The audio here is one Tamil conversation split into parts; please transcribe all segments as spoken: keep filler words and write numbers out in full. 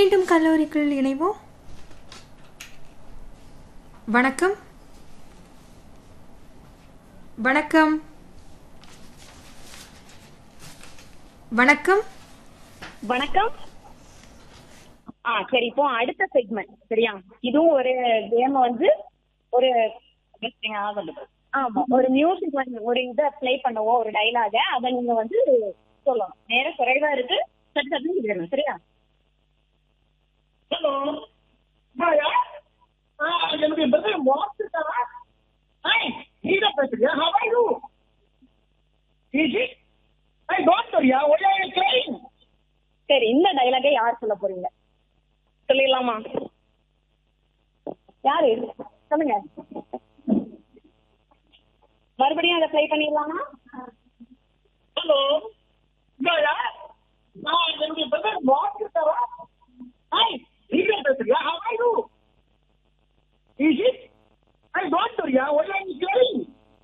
மீண்டும் கல்லூரிக்குள் இணைவோம். வணக்கம் வணக்கம் வணக்கம் வணக்கம். ஆ சரி, இப்போ அடுத்த செக்மெண்ட் சரியா? இதுவும் ஒரு கேம் வந்து ஒரு ஆமா ஒரு மியூசிக் வந்து ஒரு இதை ப்ளே பண்ணுவோம், ஒரு டைலாக. அதை நீங்க வந்து சொல்லணும். நேரம் குறைவா இருக்கு, சட்டு சட்டுன்னு சொல்லணும் சரியா? ஹலோ மாயா, என்னுடைய பிரதர் வாட்ஸ் இருக்காரா? ஹாய், நீதான் பேசுறியா? How are you? Easy? Hey, don't worry, why are you crying? சரி, இந்த டைலாகை யார் சொல்ல போறீங்க? சொல்லிடலாமா? யாரு சொல்லுங்க. மறுபடியும் அதை ப்ளே பண்ணிடலாமா? ஹலோ மாயா, என்னுடைய பிரதர் வாட்ஸ் இருக்காரா? ஹாய், நீதான் பேசுறியா? How are you? Easy? Hey, don't worry, why are you crying?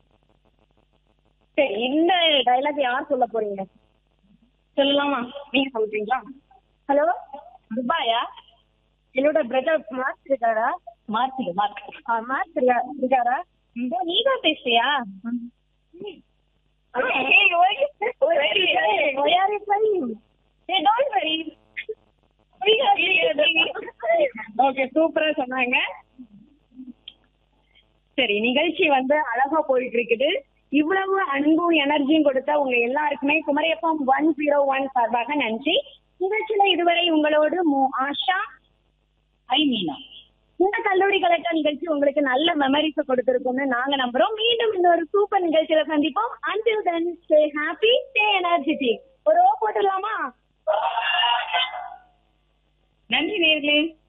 சரி, இந்த டைலாக் யார் சொல்ல போறீங்க? சொல்லலாமா? நீங்க சொல்றீங்களா? ஹலோ துபாயா, என்னோட பிரதர் மார்க் இருக்காரா? மார்க் மார்க் மார்க் இருக்காரா? நீ தான் பேசுறியா? ஓகே, சூப்பரா சொன்னாங்க. சரி, நிகழ்ச்சி வந்து அழகா போயிட்டு இருக்குது. இவ்வளவு அன்பும் எனர்ஜியும் கொடுத்த உங்க எல்லாருக்குமே குமரியப்பம் ஒன் ஜீரோ ஒன் சார்பாக நன்றி. நிகழ்ச்சியில இதுவரை உங்களோடு மு ஆஷா, ஐ மீனா. இந்த கல்லூரி கலெக்டர் நிகழ்ச்சி உங்களுக்கு நல்ல மெமரிஸ் கொடுத்திருக்கும்னு நாங்க நம்புறோம். மீண்டும் இந்த ஒரு சூப்பர் நிகழ்ச்சியில சந்திப்போம். Until then, stay happy, stay energetic. ஒரு ஓ போட்டுடலாமா? நன்றி நேர்களே.